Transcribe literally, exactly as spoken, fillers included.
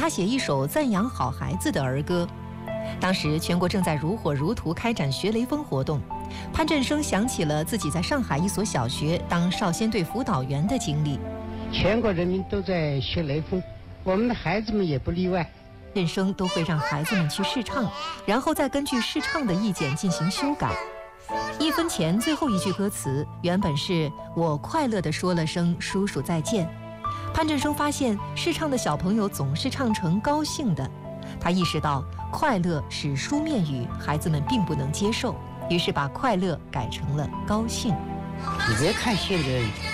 他写一首赞扬好孩子的儿歌。当时全国正在如火如荼开展学雷锋活动，潘振声想起了自己在上海一所小学当少先队辅导员的经历。 全国人民都在学雷锋，我们的孩子们也不例外。 振声都会让孩子们去试唱，然后再根据试唱的意见进行修改。一分钱最后一句歌词原本是我快乐地说了声叔叔再见，潘振声发现试唱的小朋友总是唱成高兴的，他意识到快乐是书面语，孩子们并不能接受，于是把快乐改成了高兴。 你别看现在